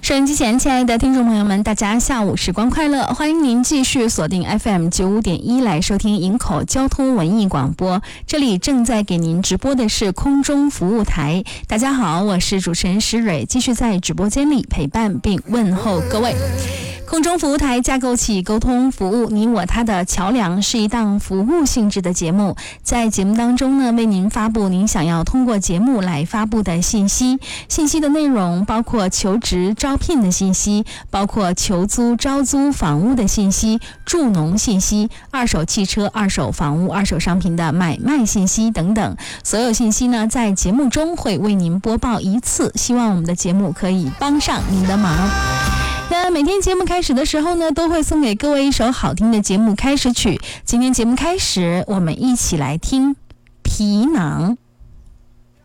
收音机前，亲爱的听众朋友们，大家下午时光快乐！欢迎您继续锁定 FM 95.1来收听营口交通文艺广播。这里正在给您直播的是空中服务台。大家好，我是主持人石蕊，继续在直播间里陪伴并问候各位。空中服务台架构起沟通服务你我他的桥梁，是一档服务性质的节目。在节目当中呢，为您发布您想要通过节目来发布的信息。信息的内容包括求职招聘的信息，包括求租招租房屋的信息，助农信息，二手汽车、二手房屋、二手商品的买卖信息等等。所有信息呢，在节目中会为您播报一次，希望我们的节目可以帮上您的忙。那每天节目开始的时候呢，都会送给各位一首好听的节目开始曲。今天节目开始，我们一起来听《皮囊》。